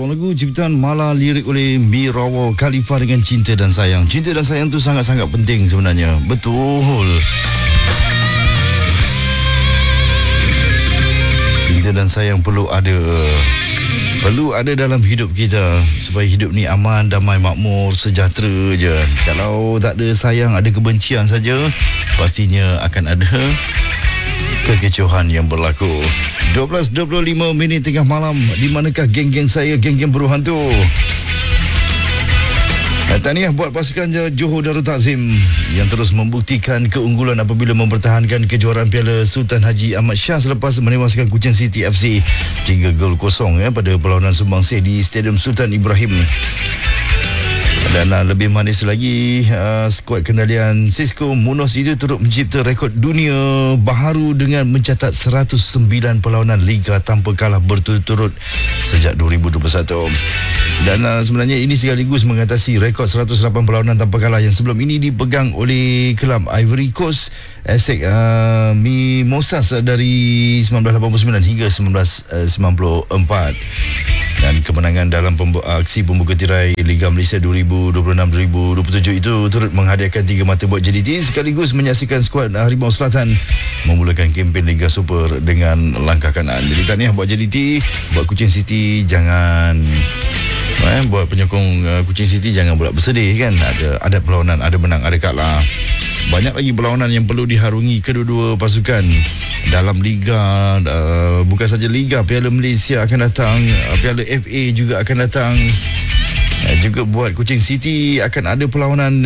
sebuah lagu ciptaan Mala, lirik oleh Mirawa Khalifa dengan Cinta dan Sayang. Cinta dan sayang tu sangat-sangat penting sebenarnya. Betul. Cinta dan sayang perlu ada dalam hidup kita supaya hidup ni aman, damai, makmur, sejahtera je. Kalau tak ada sayang, ada kebencian saja, pastinya akan ada kekecohan yang berlaku. 12.25 minit tengah malam. Di manakah geng-geng saya, geng-geng Buruh Hantu? Tahniah buat pasukan Johor Darul Takzim yang terus membuktikan keunggulan apabila mempertahankan kejuaraan Piala Sultan Haji Ahmad Shah selepas menewaskan Kuching City FC 3-0 pada perlawanan sumbangsih di Stadium Sultan Ibrahim. Dan lebih manis lagi, skuad kendalian Cisco Munoz itu turut mencipta rekod dunia baharu dengan mencatat 109 perlawanan Liga tanpa kalah berturut-turut sejak 2021. Dan sebenarnya ini sekaligus mengatasi rekod 108 perlawanan tanpa kalah yang sebelum ini dipegang oleh kelab Ivory Coast ASEC Mimosas dari 1989 hingga 1994. Dan kemenangan dalam aksi pembuka tirai Liga Malaysia 2026-2027 itu turut menghadiahkan 3 mata buat JDT sekaligus menyaksikan skuad Harimau Selatan memulakan kempen Liga Super dengan langkah kanan. Jadi tahniah buat JDT, buat Kuching City jangan buat penyokong Kuching City jangan pula bersedih kan. Ada perlawanan, ada menang, ada kalah. Banyak lagi perlawanan yang perlu diharungi kedua-dua pasukan dalam Liga. Bukan saja Liga, Piala Malaysia akan datang, Piala FA juga akan datang. Juga buat Kuching City akan ada perlawanan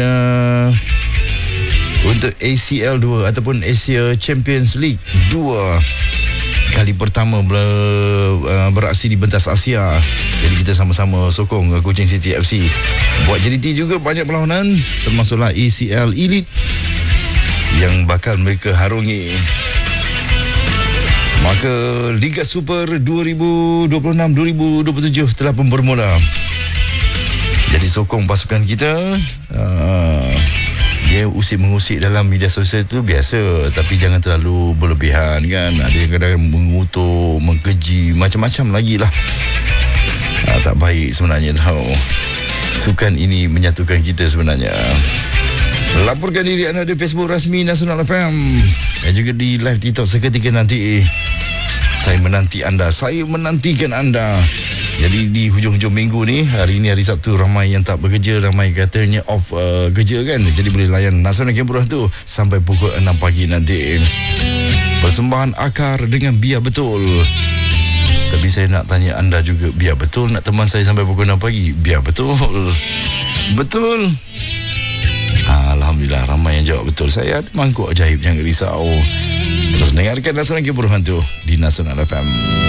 untuk ACL 2 ataupun Asia Champions League 2. Kali pertama beraksi di pentas Asia. Jadi kita sama-sama sokong Kuching City FC. Buat JDT juga banyak perlawanan, termasuklah ACL Elite yang bakal mereka harungi. Maka Liga Super 2026-2027 telah pun bermula. Jadi sokong pasukan kita. Dia usik-mengusik dalam media sosial itu biasa, tapi jangan terlalu berlebihan kan. Ada yang kadang-kadang mengutuk, mengkeji, macam-macam lagi lah. Tak baik sebenarnya tahu. Sukan ini menyatukan kita sebenarnya. Laporkan diri anda di Facebook rasmi Nasional FM dan juga di live TikTok seketika nanti. Saya menanti anda, saya menantikan anda. Jadi di hujung-hujung minggu ni, hari ini hari Sabtu, ramai yang tak bekerja, ramai katanya off kerja kan. Jadi boleh layan Nasional Geng Buruh tu sampai pukul 6 pagi nanti. Persembahan Akar dengan Biar Betul. Tapi saya nak tanya anda juga, biar betul nak teman saya sampai pukul 6 pagi? Biar betul. Betul. Alhamdulillah ramai yang jawab betul. Saya ada mangkuk ajaib, jangan risau. Terus dengarkan Nasional Geng Buruh Hantu di Nasional FM.